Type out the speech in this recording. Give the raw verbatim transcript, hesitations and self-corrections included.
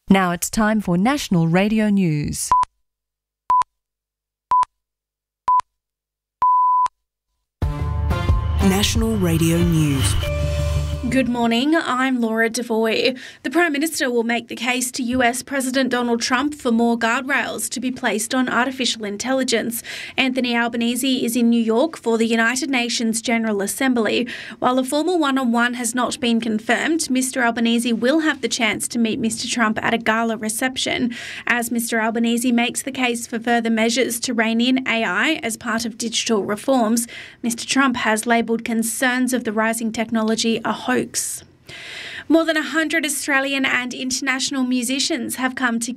Now it's time for National Radio News. National Radio News. Good morning, I'm Laura Devoy. The Prime Minister will make the case to U S President Donald Trump for more guardrails to be placed on artificial intelligence. Anthony Albanese is in New York for the United Nations General Assembly. While a formal one-on-one has not been confirmed, Mister Albanese will have the chance to meet Mister Trump at a gala reception. As Mister Albanese makes the case for further measures to rein in A I as part of digital reforms, Mister Trump has labelled concerns of the rising technology a hoax. More than one hundred Australian and international musicians have come together